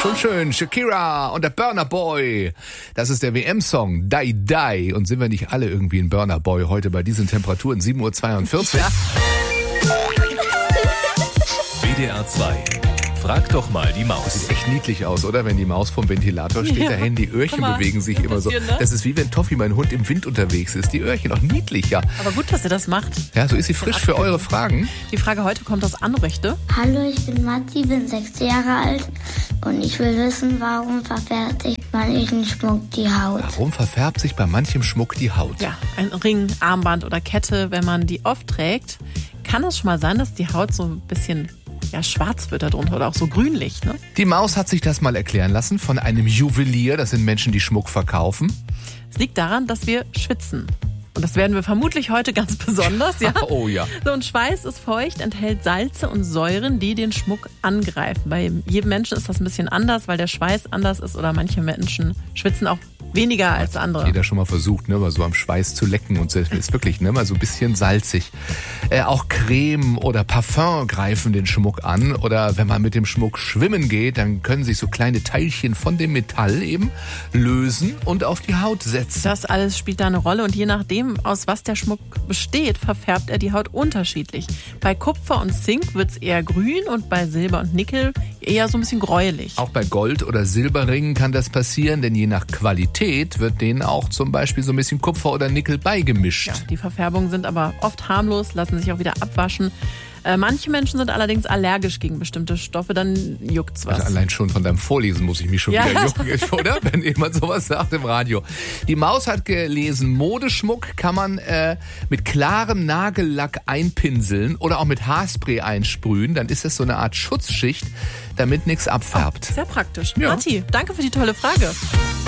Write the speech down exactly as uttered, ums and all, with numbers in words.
Schon schön, Shakira und der Burna Boy. Das ist der W M-Song, Die Die. Und sind wir nicht alle irgendwie ein Burna Boy heute bei diesen Temperaturen? sieben Uhr zweiundvierzig. Ja. W D R zwei. Frag doch mal die Maus. Sieht echt niedlich aus, oder? Wenn die Maus vom Ventilator steht, Ja. dahin, die Öhrchen Guck mal, bewegen sich ein immer so. bisschen, ne? Das ist wie wenn Toffi, mein Hund, im Wind unterwegs ist. Die Öhrchen, auch niedlich, ja. Aber gut, dass ihr das macht. Ja, so ist sie frisch für eure Fragen. Die Frage heute kommt aus Anrechte. Hallo, ich bin Matti, bin sechs Jahre alt und ich will wissen, warum verfertigt manchen Schmuck die Haut? Warum verfärbt sich bei manchem Schmuck die Haut? Ja, ein Ring, Armband oder Kette, wenn man die oft trägt, kann es schon mal sein, dass die Haut so ein bisschen ja, schwarz wird darunter oder auch so grünlich, ne? Die Maus hat sich das mal erklären lassen von einem Juwelier. Das sind Menschen, die Schmuck verkaufen. Es liegt daran, dass wir schwitzen. Und das werden wir vermutlich heute ganz besonders, ja? Oh ja. So, und Schweiß ist feucht, enthält Salze und Säuren, die den Schmuck angreifen. Bei jedem Menschen ist das ein bisschen anders, weil der Schweiß anders ist oder manche Menschen schwitzen auch weniger als andere. Jeder schon mal versucht, ne, mal so am Schweiß zu lecken und so. Das ist wirklich, ne, mal so ein bisschen salzig. Äh, auch Creme oder Parfum greifen den Schmuck an. Oder wenn man mit dem Schmuck schwimmen geht, dann können sich so kleine Teilchen von dem Metall eben lösen und auf die Haut setzen. Das alles spielt da eine Rolle und je nachdem, aus was der Schmuck besteht, verfärbt er die Haut unterschiedlich. Bei Kupfer und Zink wird es eher grün und bei Silber und Nickel eher so ein bisschen gräulich. Auch bei Gold- oder Silberringen kann das passieren, denn je nach Qualität wird denen auch zum Beispiel so ein bisschen Kupfer oder Nickel beigemischt. Ja, die Verfärbungen sind aber oft harmlos, lassen sich auch wieder abwaschen. Äh, manche Menschen sind allerdings allergisch gegen bestimmte Stoffe, dann juckt's was. Also allein schon von deinem Vorlesen muss ich mich schon Ja. wieder jucken, oder? Wenn jemand sowas sagt im Radio. Die Maus hat gelesen, Modeschmuck kann man äh, mit klarem Nagellack einpinseln oder auch mit Haarspray einsprühen. Dann ist das so eine Art Schutzschicht, damit nichts abfärbt. Sehr praktisch. Ja. Matti, danke für die tolle Frage.